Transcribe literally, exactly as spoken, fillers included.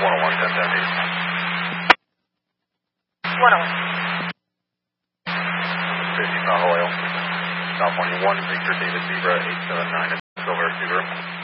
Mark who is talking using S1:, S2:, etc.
S1: one oh one, ten ten eight.
S2: one oh one.
S1: fifty Mount Oil. California one, Victor David Zebra, eight seven nine. Silver receiver.